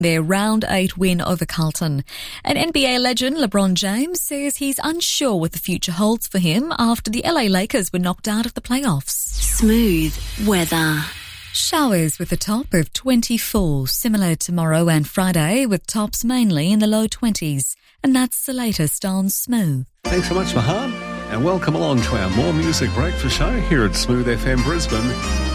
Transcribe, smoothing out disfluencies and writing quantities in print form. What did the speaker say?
their Round 8 win over Carlton. And NBA legend LeBron James says he's unsure what the future holds for him after the LA Lakers were knocked out of the playoffs. Smooth weather. Showers with a top of 24, similar tomorrow and Friday, with tops mainly in the low 20s. And that's the latest on Smooth. Thanks so much, Mahan, and welcome along to our More Music Breakfast show here at Smooth FM Brisbane.